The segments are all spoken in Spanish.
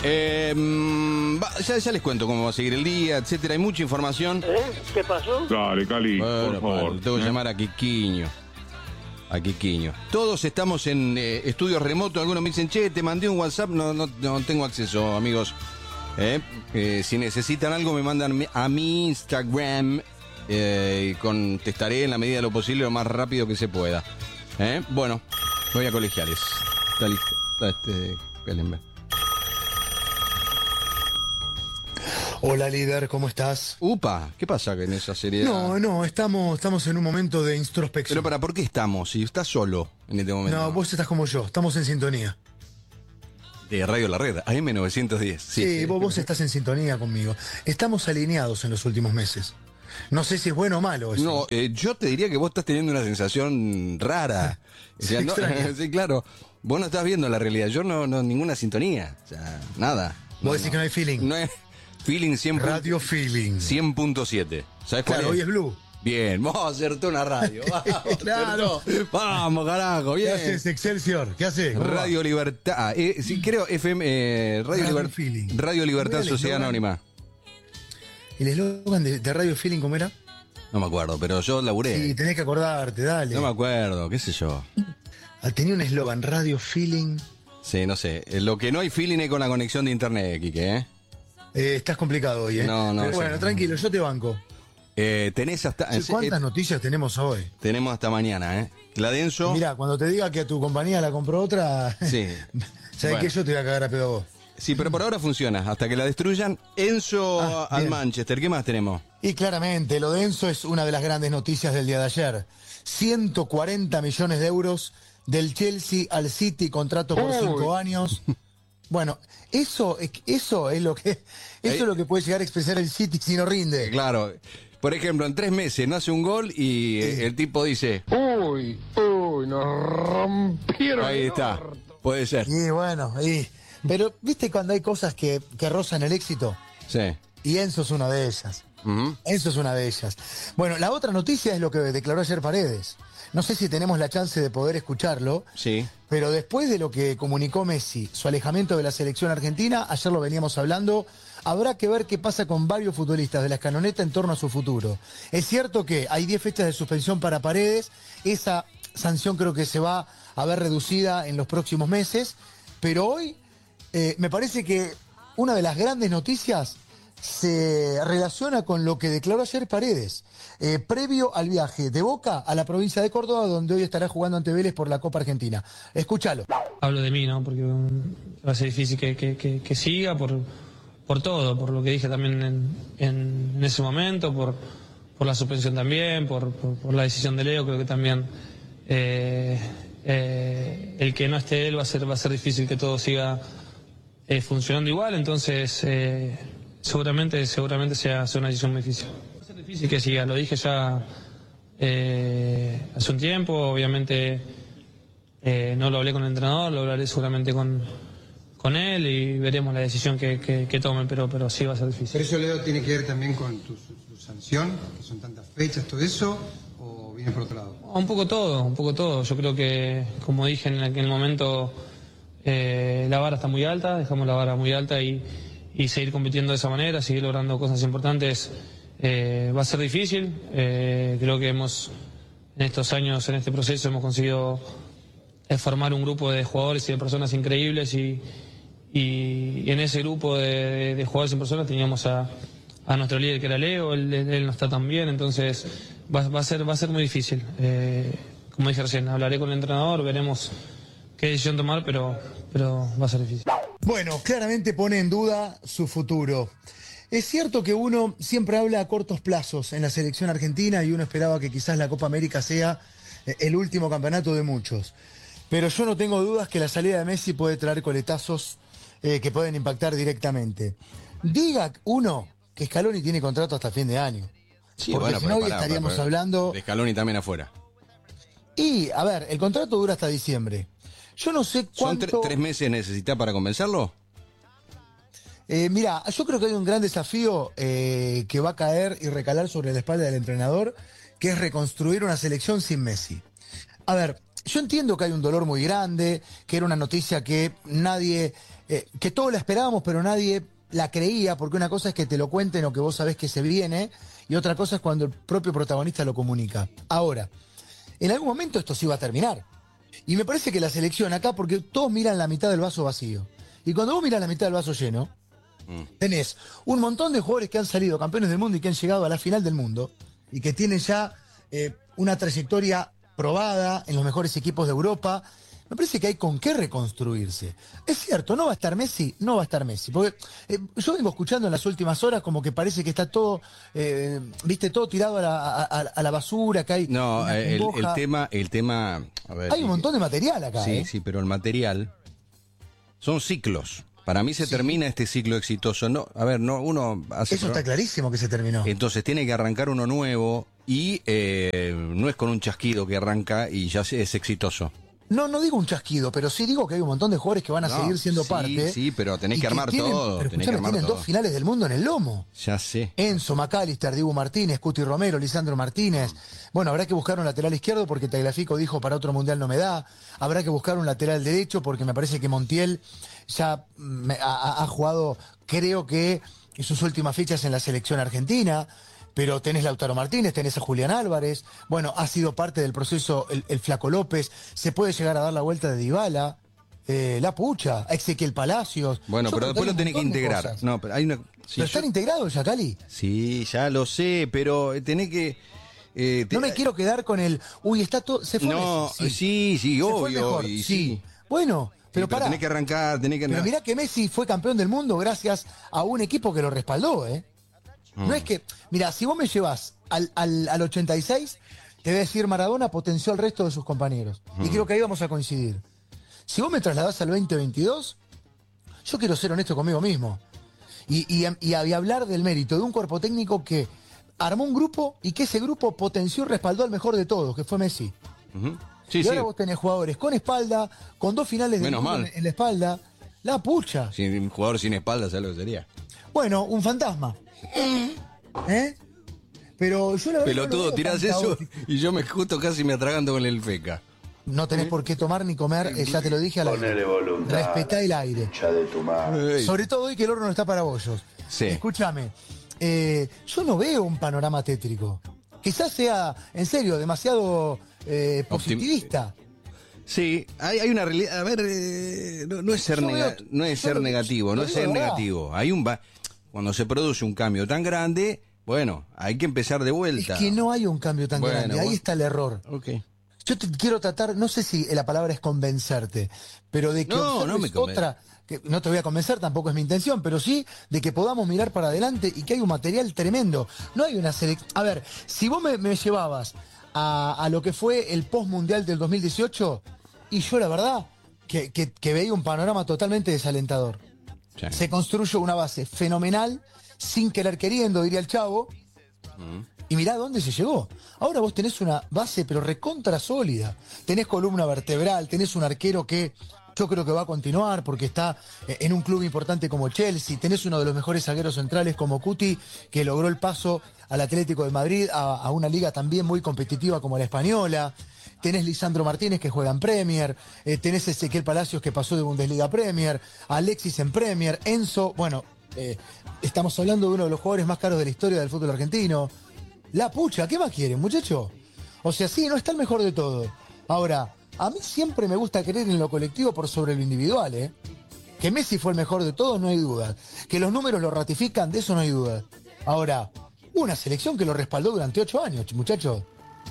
Ya les cuento cómo va a seguir el día, etcétera. Hay mucha información. ¿Qué pasó? Dale, Cali, Bueno, por favor. tengo que llamar a Quiquiño. A Quiquiño. Todos estamos en estudios remotos. Algunos me dicen, che, te mandé un WhatsApp. No tengo acceso, amigos. Si necesitan algo, me mandan a mi Instagram. Y contestaré en la medida de lo posible, lo más rápido que se pueda. Bueno, voy a colegiales. Está listo. Espérenme. Hola, líder, ¿cómo estás? Upa, ¿qué pasa en esa serie? No, estamos en un momento de introspección. Pero ¿por qué estamos? Si estás solo en este momento. No, vos estás como yo, estamos en sintonía. De Radio La Red, AM910. Sí, vos estás en sintonía conmigo. Estamos alineados en los últimos meses. No sé si es bueno o malo eso. No, yo te diría que vos estás teniendo una sensación rara. O sea, no, sí, claro. Vos no estás viendo la realidad. Yo no ninguna sintonía. O sea, nada. Vos decís que no hay feeling. No es feeling 100. Radio Feeling. 100.7. ¿Sabes cuál Claro, es? hoy es Blue. Bien, vos acertó una radio. Vamos, Claro. acertó. Vamos, carajo, ¿Qué bien. haces, Excelsior? ¿Qué haces? ¿Cómo Radio va? Libertad. Sí, creo FM. Radio Feeling. Radio Libertad ¿Cómo era el Sociedad eslogan? Anónima. ¿El eslogan de Radio Feeling cómo era? No me acuerdo, pero yo laburé. Sí, tenés que acordarte, dale. No me acuerdo, qué sé yo. Tenía un eslogan, Radio Feeling. Sí, no sé. Lo que no hay feeling es con la conexión de internet, Quique, ¿eh? Estás complicado hoy, ¿eh? No, Pero bueno, sí. tranquilo, yo te banco. Tenés hasta... ¿Cuántas noticias tenemos hoy? tenemos hasta mañana, ¿eh? La de Enzo... Mira, cuando te diga que a tu compañía la compró otra, Sí. ¿sabes Bueno. qué? Yo te voy a cagar a pedo a vos. Sí, pero por ahora funciona. Hasta que la destruyan. Enzo al bien. Manchester. ¿Qué más tenemos? Y claramente, lo de Enzo es una de las grandes noticias del día de ayer. 140 millones de euros del Chelsea al City, contrato por 5 años. Bueno, eso es lo que puede llegar a expresar el City si no rinde. Claro. Por ejemplo, en 3 meses no hace un gol y el tipo dice... Uy, nos rompieron. Ahí está. Puede ser. Y bueno, pero viste cuando hay cosas que rozan el éxito, Sí. y Enzo es una de ellas. Ujú. Enzo es una de ellas. Bueno, la otra noticia es lo que declaró ayer Paredes. No sé si tenemos la chance de poder escucharlo, Sí. pero después de lo que comunicó Messi, su alejamiento de la selección argentina, ayer lo veníamos hablando, habrá que ver qué pasa con varios futbolistas de la escaloneta en torno a su futuro. Es cierto que hay 10 fechas de suspensión para Paredes, esa sanción creo que se va a ver reducida en los próximos meses, pero hoy me parece que una de las grandes noticias se relaciona con lo que declaró ayer Paredes, previo al viaje de Boca a la provincia de Córdoba, donde hoy estará jugando ante Vélez por la Copa Argentina. Escúchalo. Hablo de mí, ¿no? Porque va a ser difícil que siga por todo, por lo que dije también en ese momento, por la suspensión también, por la decisión de Leo. Creo que también el que no esté él va a ser difícil que todo siga funcionando igual. Entonces seguramente sea una decisión muy difícil. Va a ser difícil que siga, lo dije ya hace un tiempo. Obviamente no lo hablé con el entrenador, lo hablaré seguramente con él y veremos la decisión que tomen, pero sí va a ser difícil. ¿Pero eso, Leo, tiene que ver también con tu sanción, que son tantas fechas, todo eso, o viene por otro lado? Un poco todo. Yo creo que, como dije en aquel momento, la vara está muy alta, dejamos la vara muy alta y seguir compitiendo de esa manera, seguir logrando cosas importantes, va a ser difícil. Creo que en estos años, en este proceso, hemos conseguido formar un grupo de jugadores y de personas increíbles y en ese grupo de jugadores y personas teníamos a nuestro líder, que era Leo. Él no está tan bien, entonces va a ser muy difícil. Como dije recién, hablaré con el entrenador, veremos qué decisión tomar, pero va a ser difícil. Bueno, claramente pone en duda su futuro. Es cierto que uno siempre habla a cortos plazos en la selección argentina y uno esperaba que quizás la Copa América sea el último campeonato de muchos. Pero yo no tengo dudas que la salida de Messi puede traer coletazos que pueden impactar directamente. Diga uno que Scaloni tiene contrato hasta fin de año. Sí, porque bueno, si pero no hoy pará, estaríamos pero hablando... de Scaloni también afuera. Y, a ver, el contrato dura hasta diciembre. Yo no sé ¿Son cuánto... 3 meses necesita para convencerlo? Mira, yo creo que hay un gran desafío que va a caer y recalar sobre la espalda del entrenador, que es reconstruir una selección sin Messi. A ver, yo entiendo que hay un dolor muy grande, que era una noticia que nadie que todos la esperábamos, pero nadie la creía, porque una cosa es que te lo cuenten o que vos sabés que se viene, y otra cosa es cuando el propio protagonista lo comunica. Ahora, en algún momento esto sí va a terminar. Y me parece que la selección acá, porque todos miran la mitad del vaso vacío. Y cuando vos mirás la mitad del vaso lleno, tenés un montón de jugadores que han salido campeones del mundo y que han llegado a la final del mundo, y que tienen ya una trayectoria probada en los mejores equipos de Europa. Me parece que hay con qué reconstruirse. Es cierto, ¿no va a estar Messi? No va a estar Messi. Porque yo vengo escuchando en las últimas horas como que parece que está todo, todo tirado a la basura, que hay... No, el tema... A ver, hay un montón de material acá. Sí, sí, pero el material son ciclos. Para mí se termina este ciclo exitoso. No, a ver, no, uno hace... Eso está clarísimo que se terminó. Entonces tiene que arrancar uno nuevo y no es con un chasquido que arranca y ya es exitoso. No digo un chasquido, pero sí digo que hay un montón de jugadores que van a seguir siendo parte. Sí, pero tenés que armar todo. Pero tienen dos finales del mundo en el lomo. Ya sé. Enzo, McAllister, Dibu Martínez, Cuti Romero, Lisandro Martínez. Bueno, habrá que buscar un lateral izquierdo porque Tagliafico dijo para otro mundial no me da. Habrá que buscar un lateral derecho porque me parece que Montiel ya ha jugado, creo que en sus últimas fechas en la selección argentina. Pero tenés Lautaro Martínez, tenés a Julián Álvarez, bueno, ha sido parte del proceso el Flaco López, se puede llegar a dar la vuelta de Dybala, La Pucha, a Ezequiel Palacios. Bueno, pero después lo tenés que integrar. No, pero hay una... Sí, ¿Pero están integrados ya, Cali? Sí, ya lo sé, pero tenés que... no me quiero quedar con el... Uy, está todo... Se fue no, Messi, sí, obvio. Y sí. Bueno... Pero pará. Tenés que arrancar, tenés que... Pero mirá que Messi fue campeón del mundo gracias a un equipo que lo respaldó, ¿eh? No es que, mira, si vos me llevas al 86, te voy a decir Maradona potenció al resto de sus compañeros. Y creo que ahí vamos a coincidir. Si vos me trasladás al 2022, yo quiero ser honesto conmigo mismo. Y hablar del mérito de un cuerpo técnico que armó un grupo y que ese grupo potenció y respaldó al mejor de todos, que fue Messi. Y ahora vos tenés jugadores con espalda, con 2 finales de mundo en la espalda. La pucha. Un jugador sin espalda, ¿sabes lo que sería? Bueno, un fantasma. Pero yo la verdad pelotudo, tirás eso y yo me justo casi me atraganto con el feca. No tenés por qué tomar ni comer, ya te lo dije al aire. Respetá el aire. De tu madre. Sobre todo hoy que el horno no está para bollos. Sí. Escúchame, yo no veo un panorama tétrico. Quizás sea, en serio, demasiado positivista. Sí, hay una realidad. A ver, no es ser negativo, no es ser negativo. Hay cuando se produce un cambio tan grande, bueno, hay que empezar de vuelta. Es que no hay un cambio tan grande, ahí está el error. Okay. Yo te quiero tratar, no sé si la palabra es convencerte, pero de que otra, que no te voy a convencer, tampoco es mi intención, pero sí de que podamos mirar para adelante y que hay un material tremendo. No hay una selección. A ver, si vos me llevabas a lo que fue el post-mundial del 2018, y yo la verdad que veía un panorama totalmente desalentador. Sí. Se construyó una base fenomenal, sin querer queriendo, diría el Chavo, y mirá dónde se llegó. Ahora vos tenés una base pero recontra sólida, tenés columna vertebral, tenés un arquero que yo creo que va a continuar porque está en un club importante como Chelsea, tenés uno de los mejores zagueros centrales como Cuti, que logró el paso al Atlético de Madrid, a una liga también muy competitiva como la española. Tenés Lisandro Martínez que juega en Premier, tenés Ezequiel Palacios que pasó de Bundesliga a Premier, Alexis en Premier, Enzo, bueno, estamos hablando de uno de los jugadores más caros de la historia del fútbol argentino. La pucha, ¿qué más quieren, muchacho? O sea, sí, no está el mejor de todo. Ahora, a mí siempre me gusta creer en lo colectivo por sobre lo individual, ¿eh? Que Messi fue el mejor de todos, no hay duda. Que los números lo ratifican, de eso no hay duda. Ahora, una selección que lo respaldó durante 8 años, muchachos.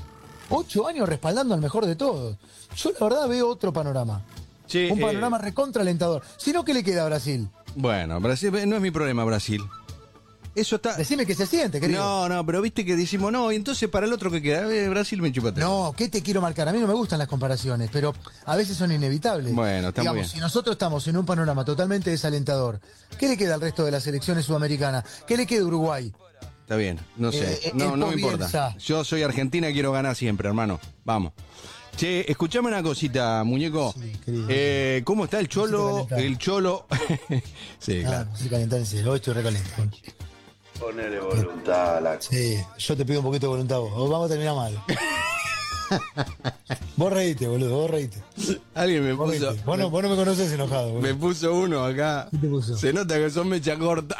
8 años respaldando al mejor de todos. Yo la verdad veo otro panorama. Sí, un panorama recontra alentador. Si no, ¿qué le queda a Brasil? Bueno, Brasil no es mi problema, Brasil. Eso está... Decime que se siente, querido. No, pero viste que decimos, no, y entonces para el otro que queda, Brasil me chupa. No, ¿qué te quiero marcar? A mí no me gustan las comparaciones, pero a veces son inevitables. Bueno, está muy bien. Si nosotros estamos en un panorama totalmente desalentador, ¿qué le queda al resto de las selecciones sudamericanas? ¿Qué le queda a Uruguay? Está bien, no sé, no me importa. Yo soy Argentina y quiero ganar siempre, hermano. Vamos. Che, escuchame una cosita, muñeco. Sí, ¿cómo está el Cholo? El Cholo. Sí, claro. Sí, calentarse. Hoy estoy recaliente. Ponele voluntad a la... Sí, yo te pido un poquito de voluntad vos. Vamos a terminar mal. Vos reíte, boludo, vos reíte. Alguien me Vos, puso. reíte. Vos no me conoces enojado, boludo. Me puso uno acá. ¿Qué te puso? Se nota que son mecha corta.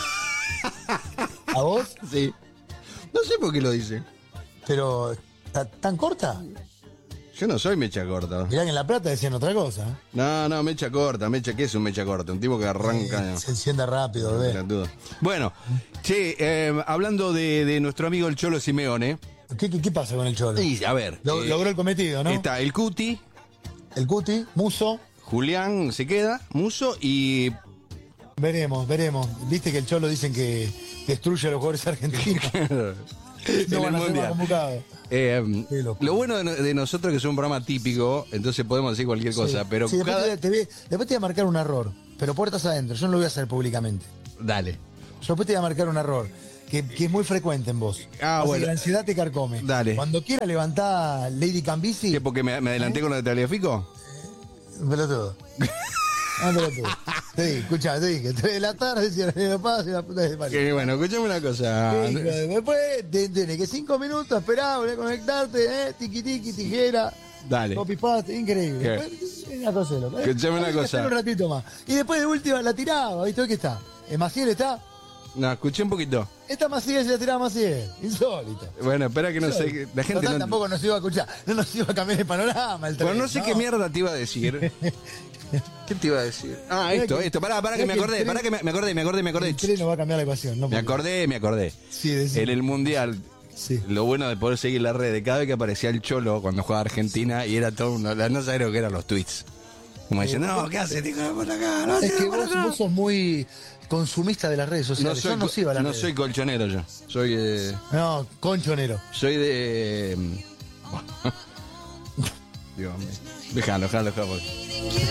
¿A vos? Sí. No sé por qué lo dice. Pero, ¿tan corta? Yo no soy mecha corta. Mirá que en La Plata decían otra cosa. No, mecha corta. ¿Qué es un mecha corta? Un tipo que arranca. Se enciende rápido, bebé. Pelotudo. Bueno, che, hablando de nuestro amigo el Cholo Simeone. ¿Qué pasa con el Cholo? Sí, a ver. Logró el cometido, ¿no? Está el Cuti, El Cuti, Muso. Julián se queda, Muso y. Veremos. Viste que el Cholo dicen que destruye a los jugadores argentinos. en el van a ser más Mundial. convocados. locura. Lo bueno de nosotros es que es un programa típico, entonces podemos decir cualquier cosa, pero Sí, después, cada... después te voy a marcar un error, pero puertas adentro. Yo no lo voy a hacer públicamente. Dale. Yo después te voy a marcar un error que es muy frecuente en vos. Ah, Hace bueno. que la ansiedad te carcome. Dale. Cuando quiera levantar Lady Cambici, ¿Qué, porque me adelanté con lo de Tagliafico? pelotudo. Ah, pelotudo. Te dije, 3 de la tarde, si la paz y la puta de María. Que bueno, escuchame una cosa. Después tenés que 5 minutos esperar, volver a conectarte, tiqui tijera. Dale. Copy paste, increíble. ¿Qué? Después, una cosa loca. Escuchame una cosa. Espera un ratito más. Y después de última la tiraba, ¿viste? ¿Qué está? ¿Maciel está? No, escuché un poquito. Esta Maciel se la tiraba Maciel. Insólito. Bueno, espera que no sé. La gente Total, no. tampoco nos iba a escuchar. No nos iba a cambiar el panorama. El Bueno, tren, no sé qué mierda te iba a decir. ¿Qué te iba a decir? Ah, Mira esto. Pará que me que el acordé. tren- Pará que me acordé. El tren no va a cambiar la ecuación. No Me acordé. Sí, decime. En el Mundial. Sí. Lo bueno de poder seguir la red, cada vez que aparecía el Cholo cuando jugaba Argentina y era todo no sabía lo que eran los tweets. Como diciendo, no, ¿qué haces? Hijo de puta acá? No, Es que por acá". vos sos muy consumista de las redes sociales. Yo no sigo a las no redes. soy colchonero yo. Soy No, conchonero. soy de Dios mío. Déjalo.